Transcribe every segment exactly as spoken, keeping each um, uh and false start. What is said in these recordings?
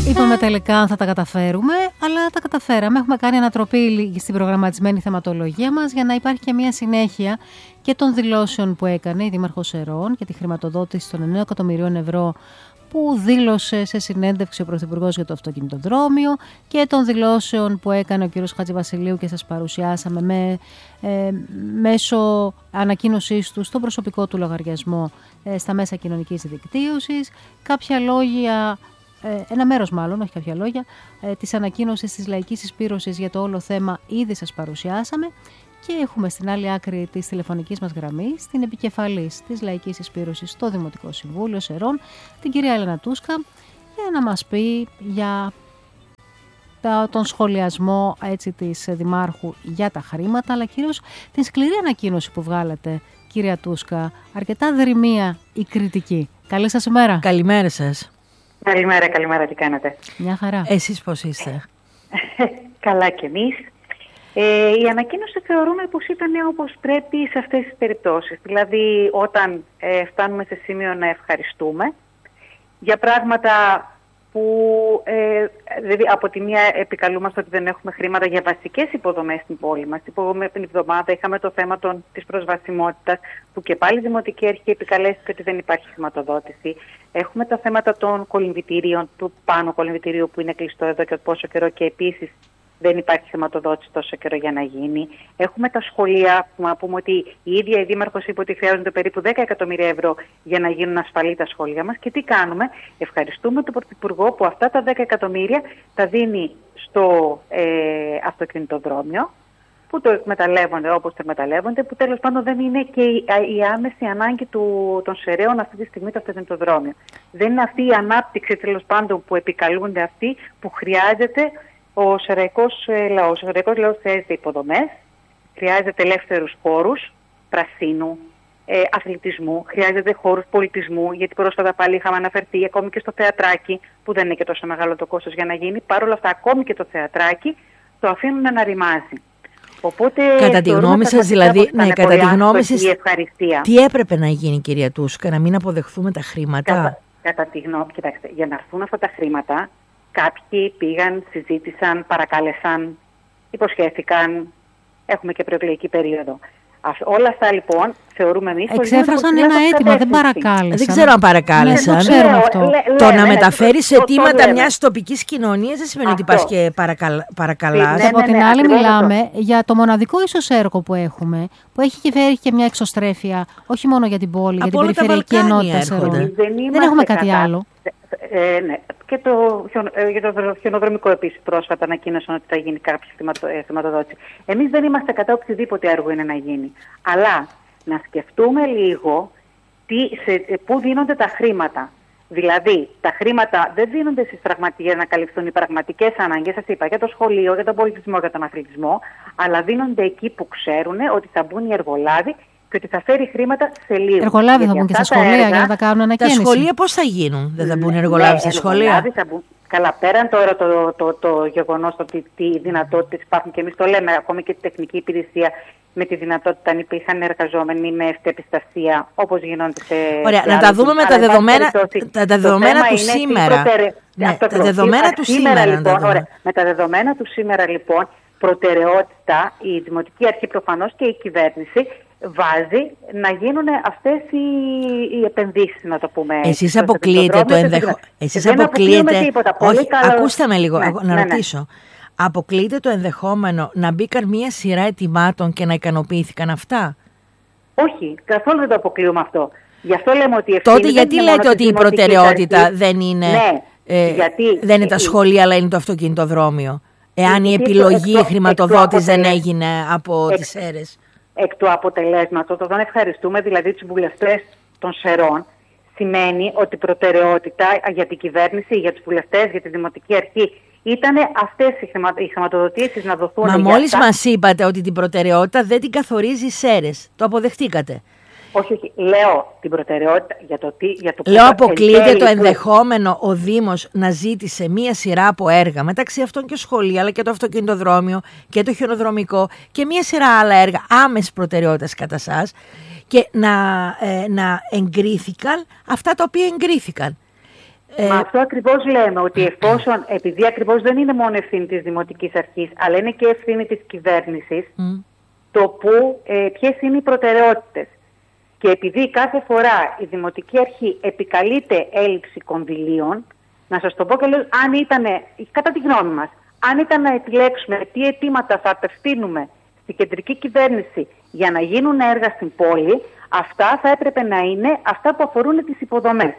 Είπαμε τελικά αν θα τα καταφέρουμε, αλλά τα καταφέραμε. Έχουμε κάνει ανατροπή στην προγραμματισμένη θεματολογία μας για να υπάρχει και μια συνέχεια και των δηλώσεων που έκανε η Δήμαρχος Σερών για τη χρηματοδότηση των εννέα εκατομμυρίων ευρώ που δήλωσε σε συνέντευξη ο Πρωθυπουργός για το αυτοκινητοδρόμιο και των δηλώσεων που έκανε ο κ. Χατζηβασιλείου και σας παρουσιάσαμε με, ε, μέσω ανακοίνωσής του στον προσωπικό του λογαριασμό ε, στα μέσα κοινωνικής δικτύωσης. Κάποια λόγια, ε, ένα μέρος μάλλον, όχι κάποια λόγια, ε, της ανακοίνωσης της Λαϊκής Συσπήρωσης για το όλο θέμα ήδη σας παρουσιάσαμε. Και έχουμε στην άλλη άκρη της τηλεφωνικής μας γραμμής την επικεφαλής της Λαϊκής Συσπήρωσης στο Δημοτικό Συμβούλιο Σερών, την κυρία Έλενα Τούσκα, για να μας πει για τον σχολιασμό έτσι, της Δημάρχου για τα χρήματα, αλλά κυρίως την σκληρή ανακοίνωση που βγάλατε, κυρία Τούσκα, αρκετά δρυμία η κριτική. Καλή σας ημέρα. Καλημέρα σας. Καλημέρα, καλημέρα, τι κάνετε? Μια χαρά. Εσείς πώς είστε? Καλά κι εμείς. Ε, η ανακοίνωση θεωρούμε πως ήταν όπως πρέπει σε αυτές τις περιπτώσεις. Δηλαδή όταν ε, φτάνουμε σε σημείο να ευχαριστούμε για πράγματα που ε, δηλαδή από τη μία επικαλούμαστε ότι δεν έχουμε χρήματα για βασικές υποδομές στην πόλη μας. Την προηγούμενη εβδομάδα είχαμε το θέμα των, της προσβασιμότητας που και πάλι η Δημοτική Αρχή επικαλέστηκε ότι δεν υπάρχει χρηματοδότηση. Έχουμε τα θέματα των κολυμβητήριων, του πάνω κολυμβητηρίου που είναι κλειστό εδώ και πόσο καιρό και επίσης δεν υπάρχει χρηματοδότηση τόσο καιρό για να γίνει. Έχουμε τα σχολεία που να πούμε ότι η ίδια η Δήμαρχος είπε ότι χρειάζονται περίπου δέκα εκατομμύρια ευρώ για να γίνουν ασφαλή τα σχολεία μας. Και τι κάνουμε? Ευχαριστούμε τον Πρωθυπουργό που αυτά τα δέκα εκατομμύρια τα δίνει στο ε, αυτοκινητοδρόμιο, που το εκμεταλλεύονται όπως το εκμεταλλεύονται, που τέλος πάντων δεν είναι και η, η άμεση ανάγκη του, των Σεραίων αυτή τη στιγμή το αυτοκινητοδρόμιο. Δεν είναι αυτή η ανάπτυξη τέλος πάντων που επικαλούνται αυτοί που χρειάζεται. Ο σεραϊκός λαός, ο σεραϊκός λαός χρειάζεται υποδομές, χρειάζεται ελεύθερους χώρους, πρασίνου, ε, αθλητισμού, χρειάζεται χώρους πολιτισμού, γιατί πρόσφατα πάλι είχαμε αναφερθεί ακόμη και στο θεατράκι, που δεν είναι και τόσο μεγάλο το κόστος για να γίνει. Παρ' όλα αυτά, ακόμη και το θεατράκι το αφήνουν να ρημάζει. Οπότε, κατά τη γνώμη σας, δηλαδή, ναι, κατά τη γνώμη σας, τι έπρεπε να γίνει, κυρία Τούσκα, να μην αποδεχθούμε τα χρήματα? Κατά, κατά τη γνώμη, κοιτάξτε, για να έρθουν αυτά τα χρήματα, κάποιοι πήγαν, συζήτησαν, παρακάλεσαν, υποσχέθηκαν. Έχουμε και προεκλογική περίοδο. Ας, όλα αυτά λοιπόν θεωρούμε εμείς. Εξέφρασαν ένα αίτημα, δεν παρακάλεσαν. Δεν ξέρω αν παρακάλεσαν. Ναι, το ξέρουμε αυτό. Λέ, λέ, το λέ, να λέ, μεταφέρεις αιτήματα μιας τοπικής κοινωνίας δεν σημαίνει αυτό. Ότι πας και παρακαλ, παρακαλάς. Ναι, ναι, από την ναι, άλλη, μιλάμε αυτό. Για το μοναδικό ίσως έργο που έχουμε, που έχει και φέρει και μια εξωστρέφεια, όχι μόνο για την πόλη, από για την περιφερειακή ενότητα Σερών. Δεν, δεν έχουμε κάτι κατά. άλλο. Ε, ναι. Και το, για το χιονοδρομικό επίσης πρόσφατα ανακοίνωσαν ότι θα γίνει κάποια χρηματοδότηση. Εμείς δεν είμαστε κατά οποιοδήποτε έργο είναι να γίνει. Αλλά να σκεφτούμε λίγο τι, σε, πού δίνονται τα χρήματα. Δηλαδή, τα χρήματα δεν δίνονται στις πραγματικές, να καλυφθούν οι πραγματικές ανάγκες, σας είπα, για το σχολείο, για τον πολιτισμό, για τον αθλητισμό, αλλά δίνονται εκεί που ξέρουν ότι θα μπουν οι εργολάβοι και ότι θα φέρει χρήματα σε λίγο. Εργολάβοι θα μπουν και στα σχολεία έργα, για να τα κάνουν ανακαίνιση. Τα σχολεία πώς θα γίνουν? Δεν θα μπουν εργολάβοι ναι, στα σχολεία? Θα μπουν. Καλά, πέραν τώρα το, το, το, το γεγονός ότι τι δυνατότητες υπάρχουν, και εμείς το λέμε, ακόμη και τη τεχνική υπηρεσία με τη δυνατότητα αν υπήρχαν εργαζόμενοι με ευτεπιστασία, όπως γίνονται σε. Ωραία, να τα δούμε με τα δεδομένα, τα δεδομένα του σήμερα. Προτεραι... Ναι, τα δεδομένα του σήμερα, λοιπόν, ωραία, με τα δεδομένα του σήμερα, λοιπόν, προτεραιότητα η Δημοτική Αρχή προφανώς και η κυβέρνηση βάζει να γίνουν αυτές οι, οι επενδύσεις, να το πούμε. Εσείς αποκλείετε το ενδεχόμενο. Εσείς αποκλείετε. Τίποτα. Όχι, καλό... ακούστε με λίγο, ναι, να ναι, ρωτήσω. Ναι. Αποκλείεται το ενδεχόμενο να μπήκαν μία σειρά αιτημάτων και να ικανοποιήθηκαν αυτά? Όχι, καθόλου δεν το αποκλείουμε αυτό. Γι' αυτό λέμε ότι τότε γιατί λέτε ότι η προτεραιότητα αρχή. δεν είναι, ναι, ε, γιατί, δεν είναι τα σχολεία, αλλά είναι το αυτοκινητοδρόμιο? Εάν η επιλογή η χρηματοδότηση δεν έγινε από εκ, τις ΣΕΡΕΣ. Εκ του αποτελέσματος, όταν ευχαριστούμε δηλαδή τους βουλευτές των Σερών, σημαίνει ότι η προτεραιότητα για την κυβέρνηση, για τους βουλευτές, για τη Δημοτική Αρχή ήταν αυτές οι, χρημα, οι χρηματοδοτήσεις να δοθούν. Μα μόλις μας είπατε ότι την προτεραιότητα δεν την καθορίζει η ΣΕΡΕΣ. Το αποδεχτήκατε? Όχι, όχι. Λέω την προτεραιότητα για το τι. Για το Λέω αποκλείεται το ενδεχόμενο ο Δήμος να ζήτησε μία σειρά από έργα, μεταξύ αυτών και σχολεία, αλλά και το αυτοκινητοδρόμιο και το χιονοδρομικό και μία σειρά άλλα έργα άμεσης προτεραιότητας κατά σας, και να, ε, να εγκρίθηκαν αυτά τα οποία εγκρίθηκαν. Ε... Μα αυτό ακριβώς λέμε, ότι εφόσον, επειδή ακριβώς δεν είναι μόνο ευθύνη της Δημοτικής Αρχής, αλλά είναι και ευθύνη της κυβέρνησης, mm. το που, ε, ποιες είναι οι προτεραιότητες. Και επειδή κάθε φορά η Δημοτική Αρχή επικαλείται έλλειψη κονδυλίων, να σας το πω και λέω, αν ήταν, κατά τη γνώμη μας, αν ήταν να επιλέξουμε τι αιτήματα θα απευθύνουμε στην κεντρική κυβέρνηση για να γίνουν έργα στην πόλη, αυτά θα έπρεπε να είναι αυτά που αφορούν τις υποδομές.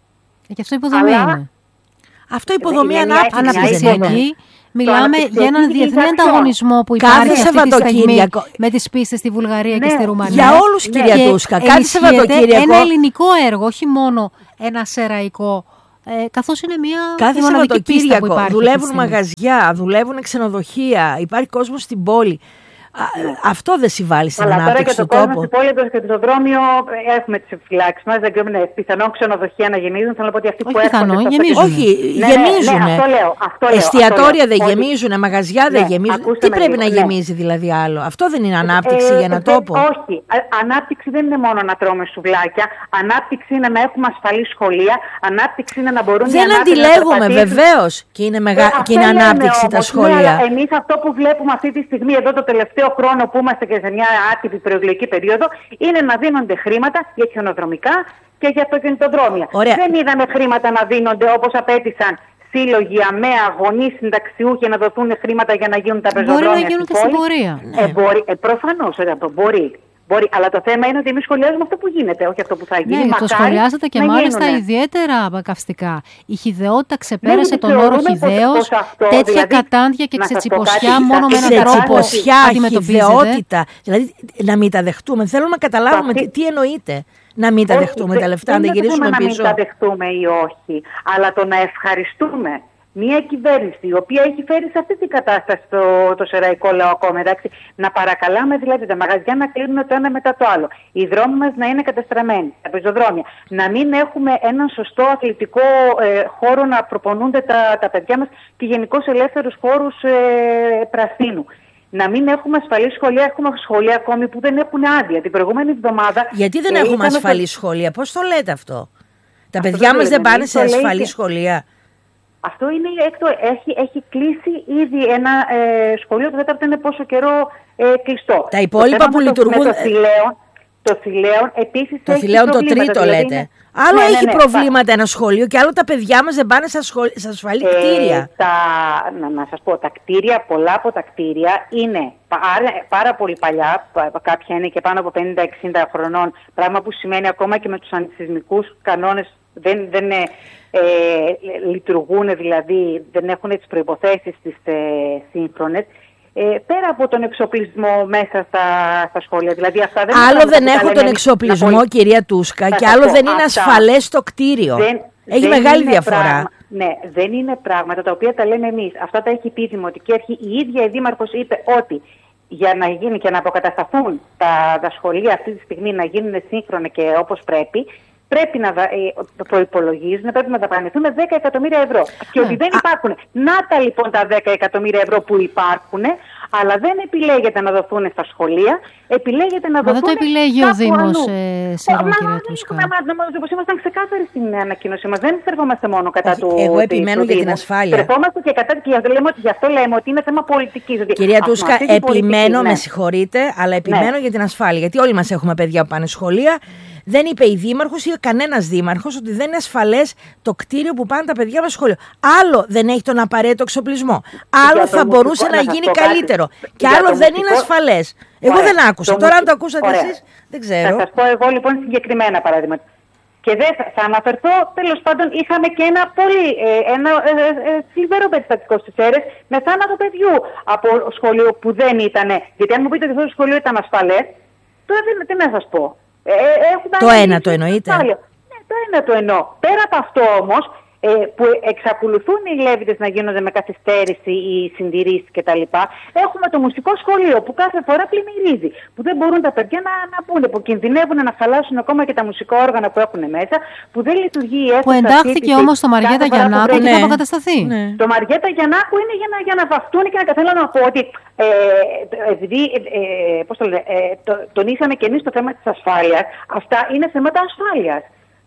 Και αυτό υποδομή Αλλά... είναι. Αυτό υποδομή είναι αναπτυξιακή. Μιλάμε για έναν διεθνή ανταγωνισμό που υπάρχει κάθε Σαββατοκύριακο με τις πίστες στη Βουλγαρία ναι, και στη Ρουμανία. Για όλους, ναι. κυρία Τούσκα. Κάθε Σαββατοκύριακο. Ένα ελληνικό έργο, όχι μόνο ένα σεραϊκό. Ε, καθώς είναι μια κάθε Σαββατοκύριακο δουλεύουν μαγαζιά, δουλεύουν ξενοδοχεία, υπάρχει κόσμος στην πόλη. Ναι. Αυτό δεν συμβάλλει στην ανάπτυξη του τόπου. Αλλά τώρα και το κόσμο στην πόλη και το δρόμιο έχουμε τις επιφυλάξεις μας. Δεν ξέρουμε, πιθανόν ξενοδοχεία να γεμίζουν. Θέλω να πω ότι αυτοί όχι που πιθανό, έρχονται... γεμίζουν. Όχι, ναι, γεμίζουν. Ναι, αυτό λέω, αυτό λέω, εστιατόρια αυτό δεν γεμίζουν, μαγαζιά δεν ναι, γεμίζουν. Τι πρέπει λίγο, να ναι. γεμίζει δηλαδή άλλο? Αυτό δεν είναι ανάπτυξη ε, για ένα ε, τόπο? Όχι. Ανάπτυξη δεν είναι μόνο να τρώμε σουβλάκια. Ανάπτυξη είναι να έχουμε ασφαλή σχολεία. Ανάπτυξη είναι να μπορούν δεν αντιλέγουμε βεβαίως και είναι ανάπτυξη τα σχολεία. Εμείς αυτό που βλέπουμε αυτή τη στιγμή εδώ το τελευταίο χρόνο που είμαστε και σε μια άτυπη προεκλογική περίοδο, είναι να δίνονται χρήματα για χιονοδρομικά και για αυτοκινητοδρόμια. Ωραία. Δεν είδαμε χρήματα να δίνονται όπως απέτησαν σύλλογοι, ΑΜΕΑ, γονείς, συνταξιούχοι να δοθούν χρήματα για να γίνουν τα πεζοδρόμια. Μπορεί να γίνουν και στην πορεία. Ε, μπορεί, ε, προφανώς, μπορεί. Μπορεί, αλλά το θέμα είναι ότι εμείς σχολιάζουμε αυτό που γίνεται, όχι αυτό που θα γίνει. Ναι, το σχολιάζετε και μάλιστα γίνουνε. Ιδιαίτερα καυστικά. Η χυδαιότητα ξεπέρασε τον όρο χυδαίος, τέτοια δηλαδή, κατάντια και ξετσιποσιά μόνο με έναν τρόπο αντιμετωπίζεται. Δηλαδή να μην τα δεχτούμε. Θέλουμε να καταλάβουμε τι, τι εννοείται. Να μην τα δεχτούμε τα λεφτά, να τα γυρίσουμε πίσω. Να μην τα δεχτούμε ή όχι, αλλά το να ευχαριστούμε μια κυβέρνηση η οποία έχει φέρει σε αυτή την κατάσταση το, το σεραϊκό λαό ακόμα, εντάξει, να παρακαλάμε δηλαδή τα μαγαζιά να κλείνουν το ένα μετά το άλλο, οι δρόμοι μας να είναι καταστραμμένοι, τα πεζοδρόμια, να μην έχουμε έναν σωστό αθλητικό ε, χώρο να προπονούνται τα, τα παιδιά μας και γενικώς ελεύθερους χώρους ε, πρασίνου. Να μην έχουμε ασφαλή σχολεία, έχουμε σχολεία ακόμη που δεν έχουν άδεια. Την προηγούμενη εβδομάδα. Γιατί δεν ε, έχουμε ασφαλή σε... σχολεία, πώς το λέτε αυτό? Τα αυτό παιδιά μας δεν πάνε σε ασφαλή σχολεία. Αυτό είναι έκτο, έχει, έχει κλείσει ήδη ένα ε, σχολείο, το τέταρτο είναι πόσο καιρό ε, κλειστό. Τα υπόλοιπα που λειτουργούν... Το Θηλαίον, το Θηλαίον επίσης το έχει Θηλαίον το τρίτο δηλαδή λέτε. Είναι... Άλλο ναι, έχει ναι, ναι, προβλήματα πά... ένα σχολείο και άλλο τα παιδιά μας δεν πάνε σε, ασχολ... σε ασφαλή ε, κτίρια. Τα... Να, να σας πω, τα κτίρια, πολλά από τα κτίρια είναι πάρα, πάρα πολύ παλιά, κάποια είναι και πάνω από πενήντα εξήντα χρονών, πράγμα που σημαίνει ακόμα και με τους αντισυσμικούς κανόνες δεν, δεν είναι... Ε, λειτουργούν, δηλαδή δεν έχουν τις προϋποθέσεις τις ε, σύγχρονες, ε, πέρα από τον εξοπλισμό μέσα στα, στα σχόλια. Δηλαδή, αυτά δεν άλλο δεν έχω τον εξοπλισμό, να κυρία Τούσκα, και άλλο δεν είναι αυτά, ασφαλές το κτίριο. Δεν, Έχει δεν μεγάλη διαφορά. Πράγμα, ναι, δεν είναι πράγματα τα οποία τα λέμε εμείς. Αυτά τα έχει πει η Δημοτική Αρχή. Η ίδια η Δήμαρχος είπε ότι για να γίνει και να αποκατασταθούν τα, τα σχολεία αυτή τη στιγμή, να γίνουν σύγχρονα και όπως πρέπει, πρέπει να προϋπολογίζουν, πρέπει να δαπανηθούν δέκα εκατομμύρια ευρώ. Και ότι δεν υπάρχουν. Να τα λοιπόν τα δέκα εκατομμύρια ευρώ που υπάρχουν, αλλά δεν επιλέγεται να δοθούν στα σχολεία, επιλέγεται να δοθούν. Μα δεν το επιλέγει ο Δήμος ε, Σερών, κυρία Τούσκα. Όπως ήμασταν ξεκάθαροι στην ανακοίνωσή μας, δεν στρεφόμαστε μόνο κατά Όχι, του. Εγώ επιμένω για την ασφάλεια. Στρεφόμαστε και κατά. Και γι' αυτό λέμε ότι είναι θέμα πολιτικής. Κυρία Τούσκα, επιμένω, με συγχωρείτε, αλλά επιμένω για την ασφάλεια. Γιατί όλοι μας έχουμε παιδιά που πάνε σχολεία. Δεν είπε η Δήμαρχος ή κανένας Δήμαρχος ότι δεν είναι ασφαλές το κτίριο που πάνε τα παιδιά μας σχολείο. Άλλο δεν έχει τον απαραίτητο εξοπλισμό. Άλλο θα μπορούσε να, να γίνει καλύτερο. Κάτι. Και άλλο δεν μουσικό... είναι ασφαλές. Εγώ ωραία. δεν άκουσα. Το Τώρα, αν το ακούσατε εσείς, δεν ξέρω. Θα σας πω εγώ λοιπόν συγκεκριμένα παράδειγμα. Και δεν θα, θα αναφερθώ, τέλος πάντων, είχαμε και ένα πολύ ε, ένα, ε, ε, θλιβερό περιστατικό στις Σέρρες με θάνατο παιδιού από σχολείο που δεν ήταν. Γιατί αν μου πείτε ότι αυτό το σχολείο ήταν ασφαλές, τώρα δεν, τι να σας πω. Ε, το ένα το εννοείτε. Ναι, το ένα το εννοώ. Πέρα από αυτό όμως, ε, που εξακολουθούν οι λέβητες να γίνονται με καθυστέρηση ή συντηρήσεις κτλ. Έχουμε το μουσικό σχολείο που κάθε φορά πλημμυρίζει. Που δεν μπορούν τα παιδιά να, να πούνε, που κινδυνεύουν να χαλάσουν ακόμα και τα μουσικά όργανα που έχουν μέσα, που δεν λειτουργεί η αίθουσα. Που εντάχθηκε όμως το Μαριέτα Γιαννάκου και θα αποκατασταθεί. Ναι. Το Μαριέτα Γιαννάκου είναι για να, για να βαφτούν και να θέλω να πω ότι. Ε, επειδή ε, πώς το λένε, ε, το, τονίσαμε και εμείς το θέμα της ασφάλειας, αυτά είναι θέματα ασφάλειας.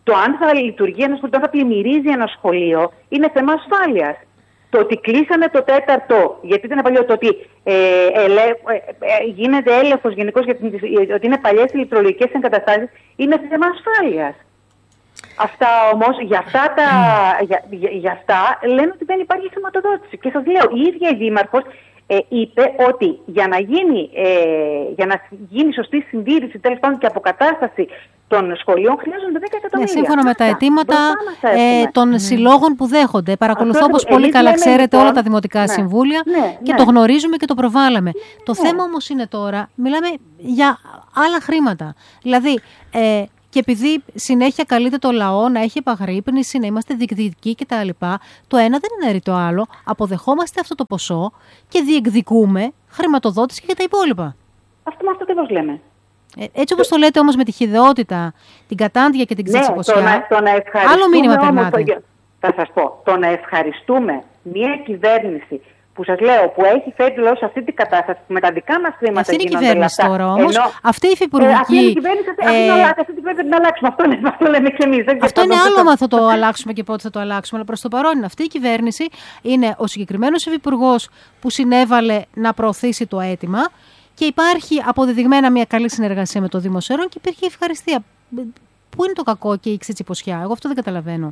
Το αν θα λειτουργεί ένα σχολείο, αν θα πλημμυρίζει ένα σχολείο, είναι θέμα ασφάλειας. Το ότι κλείσανε το τέταρτο, γιατί ήταν παλιό, το ότι ε, ελε, ε, ε, γίνεται έλεγχος γενικώς, γιατί ότι είναι παλιές ηλεκτρολογικές εγκαταστάσεις, είναι θέμα ασφάλειας. Αυτά όμως, για αυτά, τα, για, για, για αυτά λένε ότι δεν υπάρχει χρηματοδότηση. Και σας λέω, η ίδια η Δήμαρχος ε, είπε ότι για να γίνει, ε, για να γίνει σωστή συντήρηση, τέλος πάντων και αποκατάσταση των σχολείων, χρειάζονται δέκα εκατομμύρια. Ναι, σύμφωνα με τα αιτήματα ε, των mm. συλλόγων που δέχονται. Παρακολουθώ, όπως πολύ καλά λέμε, ξέρετε, λοιπόν, όλα τα δημοτικά ναι, συμβούλια ναι, και ναι. το γνωρίζουμε και το προβάλαμε. Ναι. Το θέμα όμως είναι τώρα, μιλάμε για άλλα χρήματα. Δηλαδή, ε, και επειδή συνέχεια καλείται το λαό να έχει επαγρύπνηση, να είμαστε διεκδικητικοί κτλ., το ένα δεν είναι το άλλο. Αποδεχόμαστε αυτό το ποσό και διεκδικούμε χρηματοδότηση και για τα υπόλοιπα. Αυτό με αυτό ακριβώς λέμε. Ε, έτσι όπως το λέτε όμως με τη χυδαιότητα, την κατάντια και την ξετσιποσιά, ναι, το να, το να άλλο μήνυμα περνάτε. Το, θα σας πω, το να ευχαριστούμε μια κυβέρνηση που σας λέω, που έχει φέρει λόγω σε αυτή την κατάσταση, που με τα δικά μας χρήματα αυτή είναι η γίνονται κυβέρνηση λεφτά, τώρα όμως, ενώ, αυτή η υφυπουργική... Ε, αυτή είναι η κυβέρνηση, αυτή, ε, ε, αυτή την πρέπει να αλλάξουμε, αυτό λέμε, αυτό λέμε και εμείς. Δεν αυτό είναι άλλο αν θα το αλλάξουμε και πότε θα το αλλάξουμε, αλλά προς το παρόν αυτή η κυβέρνηση είναι ο συγκεκριμένος υφυπουργός που συνέβαλε να προωθήσει το αίτημα και υπάρχει αποδεδειγμένα μια καλή συνεργασία με το Δήμο Σέρων και υπήρχε ευχαριστία. Πού είναι το κακό και η ξετσιποσιά, εγώ αυτό δεν καταλαβαίνω.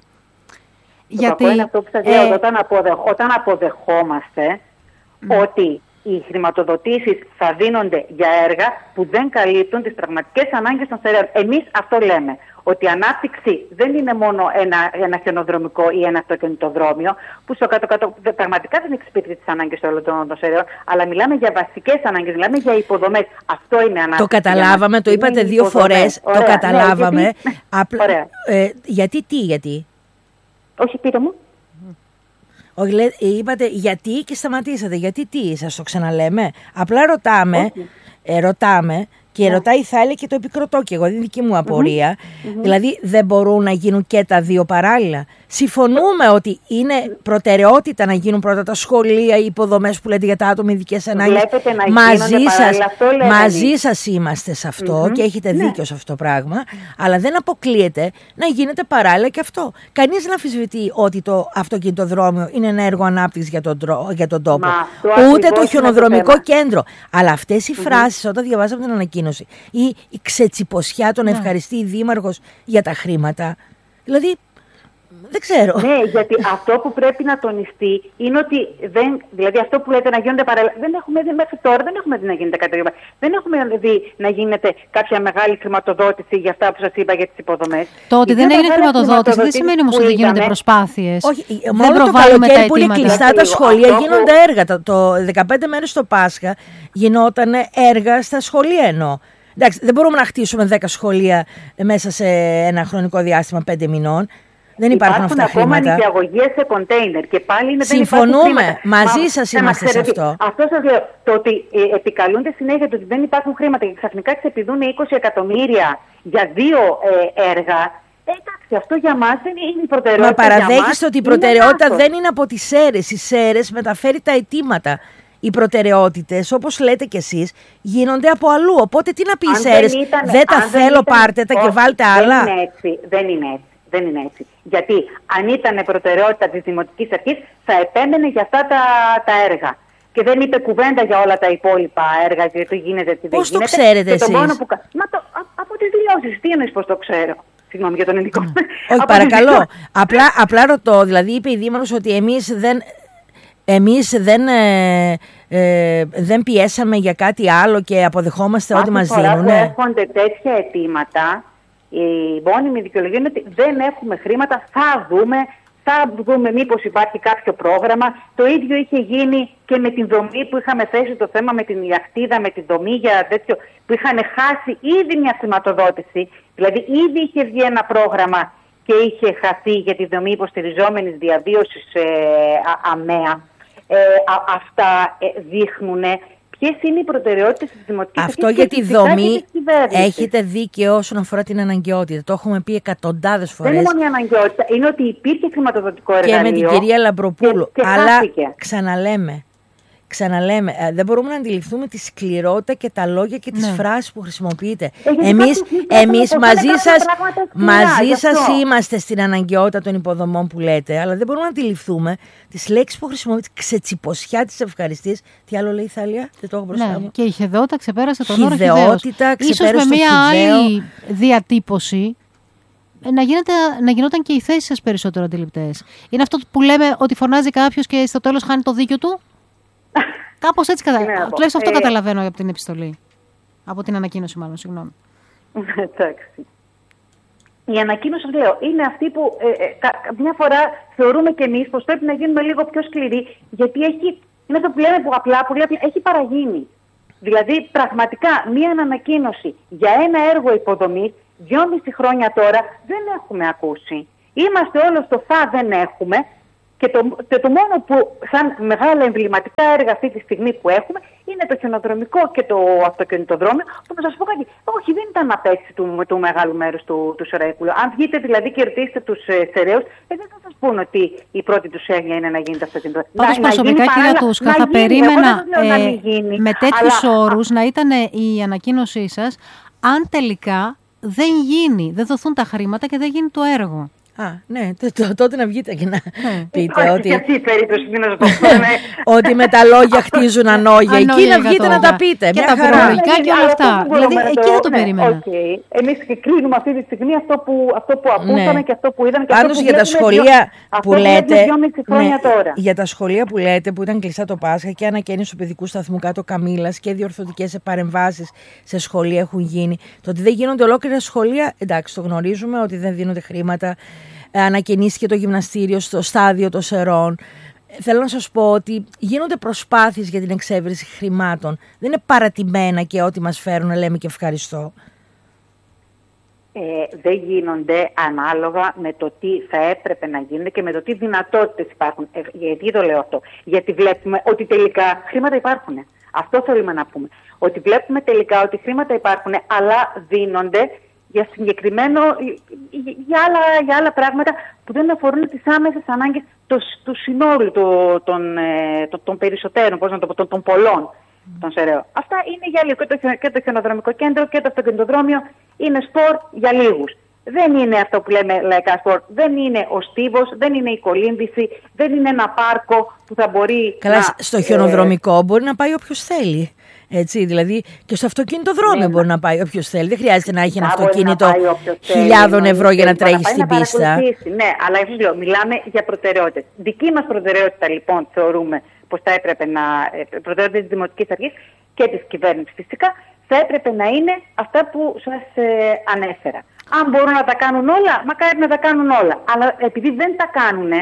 Το Γιατί, κακό είναι αυτό που σας λέω, ε, όταν, αποδεχ, όταν αποδεχόμαστε mm. ότι οι χρηματοδοτήσεις θα δίνονται για έργα που δεν καλύπτουν τις πραγματικές ανάγκες των στερεών. Εμείς αυτό λέμε, ότι η ανάπτυξη δεν είναι μόνο ένα, ένα χιονοδρομικό ή ένα αυτοκινητοδρόμιο, που στο κάτω-κάτω πραγματικά δεν εξυπηρετεί τις ανάγκες των, των, των στερεών, αλλά μιλάμε για βασικές ανάγκες, μιλάμε για υποδομές. Αυτό είναι ανάπτυξη. Το καταλάβαμε, το είπατε δύο φορές, ωραία, το καταλάβαμε. Ναι, γιατί, Απλ... ε, γιατί, τι, γιατί. Όχι, πείτε μου. Όχι, λέ, είπατε γιατί και σταματήσατε. Γιατί τι, σας το ξαναλέμε. Απλά ρωτάμε, ε, ρωτάμε και yeah. ρωτάει θα έλεγε και το επικροτώ και εγώ, είναι δική μου απορία. Mm-hmm. Δηλαδή δεν μπορούν να γίνουν και τα δύο παράλληλα. Συμφωνούμε ότι είναι προτεραιότητα να γίνουν πρώτα τα σχολεία, οι υποδομές που λέτε για τα άτομα ειδικές ανάγκες. Μαζί σας, μαζί σας είμαστε σε αυτό mm-hmm. και έχετε δίκιο ναι. σε αυτό το πράγμα. Αλλά δεν αποκλείεται να γίνεται παράλληλα και αυτό. Κανείς δεν αμφισβητεί ότι το αυτοκινητοδρόμιο είναι ένα έργο ανάπτυξης για τον, για τον τόπο. Μα, το ούτε το χιονοδρομικό το κέντρο. Αλλά αυτές οι mm-hmm. φράσεις όταν διαβάζαμε την ανακοίνωση ή η ξετσιποσιά τον yeah. ευχαριστεί η Δήμαρχος για τα χρήματα. Δηλαδή. Δεν ξέρω. Ναι, γιατί αυτό που πρέπει να τονιστεί είναι ότι δεν, δηλαδή αυτό που λέτε να γίνονται παράλληλα, δεν έχουμε δει μέχρι τώρα, δεν έχουμε δει να γίνεται κάτι τέτοιο. Δεν έχουμε δει να γίνεται κάποια μεγάλη χρηματοδότηση για αυτά που σας είπα για τις υποδομές. Το ότι δεν έγινε χρηματοδότηση δεν σημαίνει όμως ότι δεν γίνονται προσπάθειες. Όχι, μόνο το καλοκαίρι που είναι κλειστά τα σχολεία γίνονται έργα. Το, το δεκαπέντε μέρες το Πάσχα γινόταν έργα στα σχολεία εννοώ. Εντάξει, δεν μπορούμε να χτίσουμε δέκα σχολεία μέσα σε ένα χρονικό διάστημα πέντε μηνών. Δεν υπάρχουν, υπάρχουν αυτά ακόμα χρήματα. Νηπιαγωγίες σε κοντέινερ και πάλι είναι συμφωνούμε. Μαζί σας είμαστε σε αυτό. Αυτό σας λέω. Το ότι ε, επικαλούνται συνέχεια το ότι δεν υπάρχουν χρήματα και ξαφνικά ξεπηδούν είκοσι εκατομμύρια για δύο ε, έργα. Ε, εντάξει, αυτό για μας δεν είναι η προτεραιότητα. Μα παραδέχεστε ότι η προτεραιότητα δεν είναι από τις ΣΕΡΕΣ. Οι ΣΕΡΕΣ μεταφέρει τα αιτήματα. Οι προτεραιότητες, όπως λέτε κι εσείς, γίνονται από αλλού. Οπότε τι να πει οι ΣΕΡΕΣ, δεν, δεν τα θέλω, δεν ήταν, πάρτε τα και βάλτε άλλα. Δεν είναι έτσι. Δεν είναι έτσι. Δεν είναι έτσι. Γιατί αν ήταν προτεραιότητα της Δημοτικής Αρχής, θα επέμενε για αυτά τα, τα έργα. Και δεν είπε κουβέντα για όλα τα υπόλοιπα έργα, γιατί γίνεται, τι δεν πώς γίνεται. Πώς το ξέρετε εσείς? Το μόνο που... Μα το, α, από τις δηλώσεις. Τι εννοείς πώς το ξέρω? Συγγνώμη για τον ελληνικό. Όχι, παρακαλώ. απλά, απλά ρωτώ. Δηλαδή είπε η Δήμαρχος ότι εμείς δεν... Εμείς δεν, ε, ε, δεν πιέσαμε για κάτι άλλο και αποδεχόμαστε ό,τι μας δίνουν. Όταν έρχονται τέτοια αιτήματα, η μόνιμη δικαιολογία είναι ότι δεν έχουμε χρήματα, θα δούμε, θα δούμε μήπως υπάρχει κάποιο πρόγραμμα. Το ίδιο είχε γίνει και με την δομή που είχαμε θέσει το θέμα με την ιαχτίδα, με την δομή για τέτοιο, που είχαν χάσει ήδη μια χρηματοδότηση. Δηλαδή ήδη είχε βγει ένα πρόγραμμα και είχε χαθεί για τη δομή υποστηριζόμενης διαβίωσης ε, ΑΜΕΑ. Ε, α, αυτά ε, δείχνουν ποιες είναι οι προτεραιότητες της Δημοτικής Αυτό για τη δομή έχετε δίκαιο όσον αφορά την αναγκαιότητα. Το έχουμε πει εκατοντάδες φορές. Δεν είναι μόνο η αναγκαιότητα, είναι ότι υπήρχε χρηματοδοτικό εργαλείο. Και με την κυρία Λαμπροπούλου. Και, και αλλά χάθηκε. Ξαναλέμε, ξαναλέμε, ε, δεν μπορούμε να αντιληφθούμε τη σκληρότητα και τα λόγια και τις ναι. φράσεις που χρησιμοποιείτε. Ε, εμείς εμείς μαζί σας, μαζί σας αυτό. είμαστε στην αναγκαιότητα των υποδομών που λέτε, αλλά δεν μπορούμε να αντιληφθούμε τις λέξεις που χρησιμοποιείτε. Ξετσιποσιά της ευχαριστής. Τι άλλο λέει η Θάλια, δεν το έχω μπροστά ναι. μου. Και η χεδαιότητα ξεπέρασε τον όρο Χυδαιότητα, χυδαίος. Ίσως με μια χυδαίο. άλλη διατύπωση να, γίνεται, να γινόταν και οι θέσεις σας περισσότερο αντιληπτές. Είναι αυτό που λέμε ότι φωνάζει κάποιος και στο τέλος χάνει το δίκιο του. Κάπως έτσι καταλαβαίνω. Τουλάχιστον αυτό ε... καταλαβαίνω από την επιστολή. Από την ανακοίνωση, μάλλον, συγγνώμη. Εντάξει. Η ανακοίνωση, λέω, είναι αυτή που ε, ε, μια φορά θεωρούμε κι εμείς πως πρέπει να γίνουμε λίγο πιο σκληροί, γιατί έχει, είναι αυτό που λέμε που απλά, που λέει, έχει παραγίνει. Δηλαδή, πραγματικά, μια ανακοίνωση για ένα έργο υποδομής, δυόμιση χρόνια τώρα, δεν έχουμε ακούσει. Είμαστε όλο στο θα δεν έχουμε. Και το, το, το μόνο που, σαν μεγάλα εμβληματικά έργα αυτή τη στιγμή που έχουμε, είναι το χιονοδρομικό και το αυτοκινητοδρόμιο, που να σας πω κάτι, όχι, δεν ήταν απέτηση του, του μεγάλου μέρους του, του Σεραϊκούλου. Αν βγείτε δηλαδή και ρωτήσετε τους ε, Σεραίους, ε, δεν θα σας πούν ότι η πρώτη τους έγνοια είναι να γίνει το αυτοκινητοδρόμιο. Πάντως προσωπικά, κυρία Τούσκα, θα περίμενα ε, με τέτοιους αλλά... όρους να ήταν η ανακοίνωσή σας, αν τελικά δεν γίνει, δεν δοθούν τα χρήματα και δεν γίνει το έργο. Α, ναι, τότε να βγείτε και να ναι. πείτε ότι... Και αυτή η περίπτωση, μην να σας πω. Ότι με τα λόγια χτίζουν ανόγια. Εκεί να βγείτε να τα πείτε. Και τα προλογικά και όλα αυτά. Δηλαδή, εκεί δεν το περίμενα. Εμείς κρίνουμε αυτή τη στιγμή αυτό που ακούσαμε και αυτό που είδαμε. Πάντως για τα σχολεία που λέτε... Για τα σχολεία που λέτε, που ήταν κλειστά το Πάσχα και ανακαίνιση του παιδικού σταθμού κάτω Καμήλας και διορθωτικές παρεμβάσεις σε σχολεία έχουν γίνει. Το ότι δεν γίνονται ολόκληρα σχολεία, εντάξει, το γνωρίζουμε ότι δεν δίνονται χρήματα. Ανακαινίστηκε το γυμναστήριο στο στάδιο των Σερών. Θέλω να σας πω ότι γίνονται προσπάθειες για την εξέβρεση χρημάτων. Δεν είναι παρατημένα και ό,τι μας φέρουν λέμε και ευχαριστώ. Ε, δεν γίνονται ανάλογα με το τι θα έπρεπε να γίνονται και με το τι δυνατότητες υπάρχουν. Ε, γιατί το λέω αυτό? Γιατί βλέπουμε ότι τελικά χρήματα υπάρχουν. Αυτό θέλουμε να πούμε. Ότι βλέπουμε τελικά ότι χρήματα υπάρχουν, αλλά δίνονται για συγκεκριμένο, για άλλα, για άλλα πράγματα που δεν αφορούν τις άμεσες ανάγκες του, του συνόλου των, των, των, των περισσότερων, πώς να το πω, των, των πολλών mm. των Σεραίων. Αυτά είναι για λίγο. Και το, και το χιονοδρομικό κέντρο και το αυτοκινητοδρόμιο είναι σπορ για λίγους. Δεν είναι αυτό που λέμε λαϊκά σπορ. Δεν είναι ο στίβος, δεν είναι η κολύμβηση, δεν είναι ένα πάρκο που θα μπορεί. Καλά, να, στο χιονοδρομικό ε, μπορεί να πάει όποιος θέλει. Έτσι, δηλαδή και στο αυτοκινητοδρόμιο ναι, μπορεί να πάει όποιος θέλει. Δεν χρειάζεται να έχει ένα αυτοκίνητο χιλιάδων ευρώ για να τρέχει στην πίστα. Ναι, αλλά εγώ λέω, μιλάμε για προτεραιότητες. Δική μας προτεραιότητα λοιπόν θεωρούμε πως θα έπρεπε να. Προτεραιότητα της Δημοτικής Αρχής και της κυβέρνησης φυσικά, θα έπρεπε να είναι αυτά που σας ε, ανέφερα. Αν μπορούν να τα κάνουν όλα, μακάρι να τα κάνουν όλα. Αλλά επειδή δεν τα κάνουν.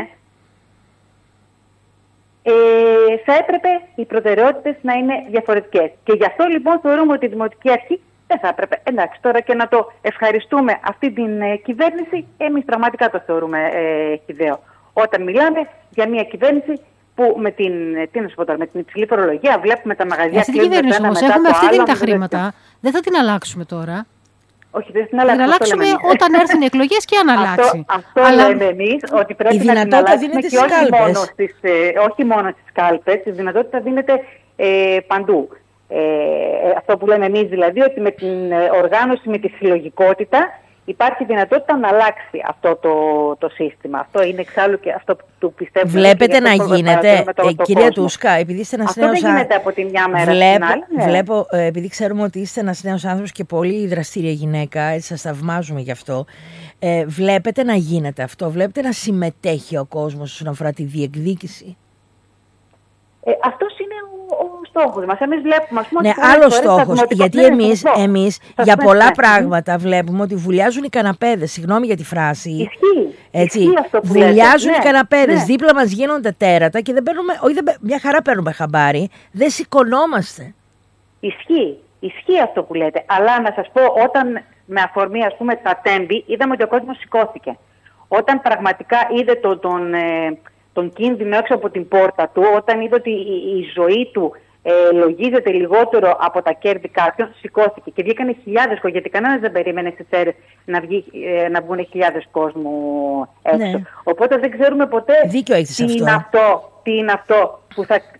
Ε, θα έπρεπε οι προτεραιότητες να είναι διαφορετικές. Και γι' αυτό λοιπόν θεωρούμε ότι η Δημοτική Αρχή δεν θα έπρεπε. Εντάξει, τώρα και να το ευχαριστούμε αυτή την ε, κυβέρνηση, εμείς πραγματικά το θεωρούμε ε, χυδαίο. Όταν μιλάμε για μια κυβέρνηση που με την, τι να σου πω τώρα, με την υψηλή φορολογία βλέπουμε τα μαγαζιά κλείνουν. Αυτή την κυβέρνηση όμως έχουμε αυτή την τα χρήματα. Δεν θα την αλλάξουμε τώρα. Όχι, δεν την αλλάξουμε. Θα την αλλάξουμε όταν έρθουν οι εκλογές και αν αλλάξει. Αυτό, αυτό Αλλά... λέμε εμείς, ότι πρέπει η να την αλλάξουμε και όχι μόνο, στις, ε, όχι μόνο στις κάλπες, η δυνατότητα δίνεται ε, παντού. Ε, αυτό που λέμε εμείς δηλαδή, ότι με την οργάνωση, με τη συλλογικότητα, υπάρχει δυνατότητα να αλλάξει αυτό το, το σύστημα. Αυτό είναι εξάλλου και αυτό που πιστεύω. Βλέπετε να γίνεται, το, ε, κυρία Τούσκα, επειδή είστε ένας νέος άνθρωπος. Αυτό δεν γίνεται από τη μια μέρα βλέπω, στην άλλη. Ναι. Βλέπω, ε, επειδή ξέρουμε ότι είστε ένας νέος άνθρωπος και πολύ δραστήρια γυναίκα, έτσι σας θαυμάζουμε γι' αυτό. Ε, βλέπετε να γίνεται αυτό, βλέπετε να συμμετέχει ο κόσμος όσον αφορά τη διεκδίκηση. Ε, αυτός είναι ο, ο στόχος μας. Εμείς βλέπουμε, ας πούμε, ναι, άλλο στόχος. Γιατί εμείς, εμείς για πολλά ναι. πράγματα βλέπουμε ότι βουλιάζουν οι καναπέδες. Συγγνώμη για τη φράση. Ισχύει. Έτσι, Ισχύει αυτό που βουλιάζουν λέτε. οι καναπέδες. Ναι. Δίπλα μας γίνονται τέρατα και δεν παίρνουμε. Όχι, δεν, μια χαρά παίρνουμε χαμπάρι. Δεν σηκωνόμαστε. Ισχύει. Ισχύει αυτό που λέτε. Αλλά να σας πω, όταν με αφορμή, ας πούμε, τα τέμπη, είδαμε ότι ο κόσμος σηκώθηκε. Όταν πραγματικά είδε το, τον. Ε, τον κίνδυνο έξω από την πόρτα του, όταν είδε ότι η, η ζωή του ε, λογίζεται λιγότερο από τα κέρδη κάποιον, σηκώθηκε και βγήκαν χιλιάδες κόσμου, γιατί κανένας δεν περίμενε στις Σέρρες να, ε, να βγουν χιλιάδες κόσμου έξω. Ναι. Οπότε δεν ξέρουμε ποτέ τι είναι αυτό, τι είναι αυτό που θα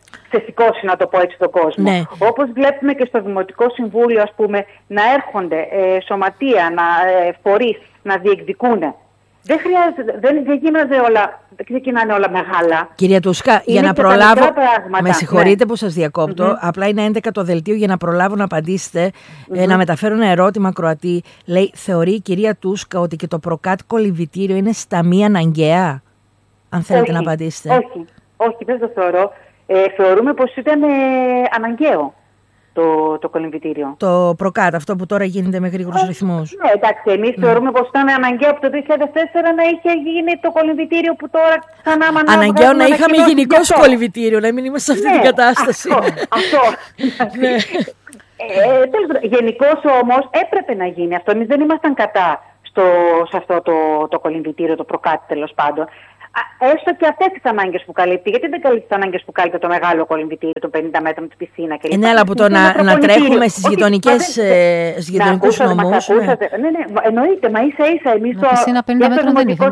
ξεσηκώσει, να το πω έτσι, τον κόσμο. Ναι. Όπως βλέπουμε και στο Δημοτικό Συμβούλιο, ας πούμε, να έρχονται ε, σωματεία, να, ε, φορείς, να διεκδικούν. Δεν χρειάζεται, δεν, δεν γίνονται όλα, δεν ξεκινάνε όλα μεγάλα. Κυρία Τούσκα, Είναι για να και προλάβω. πράγματα, Με συγχωρείτε ναι. που σας διακόπτω. Mm-hmm. Απλά είναι έντεκα το δελτίο για να προλάβω να απαντήσετε. Mm-hmm. Ε, να μεταφέρω ένα ερώτημα Κροατή. Λέει, θεωρεί η κυρία Τούσκα ότι και το προκάτ κολυμβητήριο είναι στα μία αναγκαία? Αν θέλετε όχι, να απαντήσετε. Όχι, όχι, δεν το θεωρώ. Ε, θεωρούμε πως ήταν ε, αναγκαίο το, το κολυμβητήριο. Το προκάτ, αυτό που τώρα γίνεται με γρήγορους ρυθμούς. Ναι, εντάξει, εμείς mm. θεωρούμε πως ήταν αναγκαίο από το δύο χιλιάδες τέσσερα να είχε γίνει το κολυμβητήριο που τώρα ξανά μανά. Αναγκαίο να είχαμε γενικώς κολυμβητήριο, να μην είμαστε σε αυτή ναι, την κατάσταση. Αυτό. αυτό. ναι. ε, τέλος, γενικώς όμως έπρεπε να γίνει αυτό. Εμείς δεν ήμασταν κατά στο, σε αυτό το, το κολυμβητήριο, το προκάτ τέλος πάντων. Έστω και αυτές τις ανάγκες που καλύπτει. Γιατί δεν καλύπτει τις ανάγκες που καλύπτει το μεγάλο κολυμβητήριο, το πενήντα μέτρα με τη πισίνα κλπ. Ε, ναι, αλλά από το να, να τρέχουμε στις γειτονικές, ε, γειτονικούς νομούς. Ναι, ναι, εννοείται, μα ίσα ίσα εμείς το, το, πισίνα πενήντα μέτρα δεν